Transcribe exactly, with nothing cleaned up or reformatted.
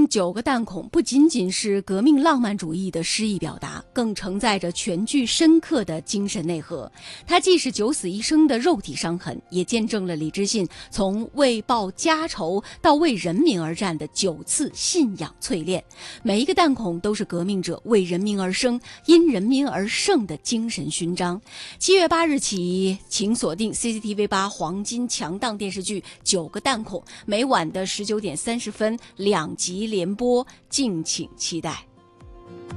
九个弹孔不仅仅是革命浪漫主义的诗意表达，更承载着全剧深刻的精神内核。它既是九死一生的肉体伤痕，也见证了李知信从为报家仇到为人民而战的九次信仰淬炼。每一个弹孔都是革命者为人民而生、因人民而胜的精神勋章。七月八日起，请锁定 C C T V 八黄金强档电视剧《九个弹孔》，每晚的十九点三十分两集连播，敬请期待。